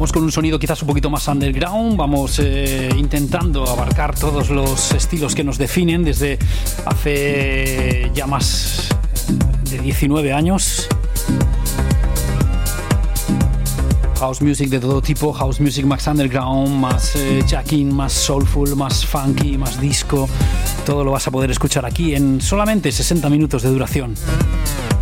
Vamos con un sonido quizás un poquito más underground, vamos intentando abarcar todos los estilos que nos definen desde hace ya más de 19 años. House music de todo tipo, house music más underground, más jacking, más soulful, más funky, más disco. Todo lo vas a poder escuchar aquí en solamente 60 minutos de duración.